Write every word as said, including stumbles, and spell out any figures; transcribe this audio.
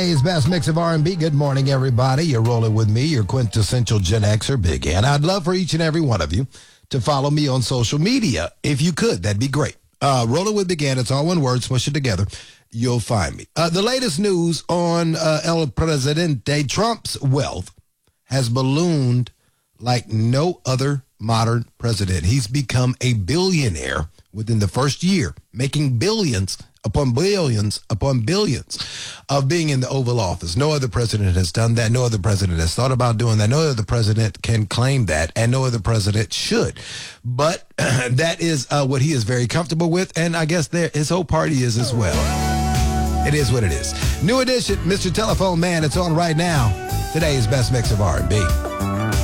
Today's best mix of R and B. Good morning, everybody. You're rolling with me, your quintessential Gen Xer, Big N. I'd love for each and every one of you to follow me on social media. If you could, that'd be great. Uh, rolling with Big N. It's all one word. Smush it together. You'll find me. Uh, the latest news on uh, El Presidente, Trump's wealth has ballooned like no other modern president. He's become a billionaire within the first year, making billions upon billions upon billions of being in the Oval Office. No other president has done that. No other president has thought about doing that. No other president can claim that, and no other president should. But that is uh, what he is very comfortable with, and I guess there, his whole party is as well. It is what it is. New edition, Mister Telephone Man. It's on right now. Today's best mix of R and B.